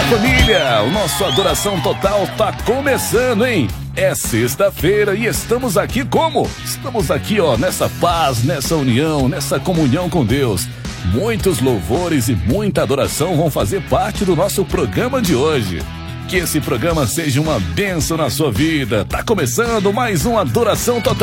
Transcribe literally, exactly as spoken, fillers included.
família, o nosso Adoração Total tá começando, hein? É sexta-feira e estamos aqui como? Estamos aqui, ó, nessa paz, nessa união, nessa comunhão com Deus. Muitos louvores e muita adoração vão fazer parte do nosso programa de hoje. Que esse programa seja uma bênção na sua vida. Tá começando mais um Adoração Total.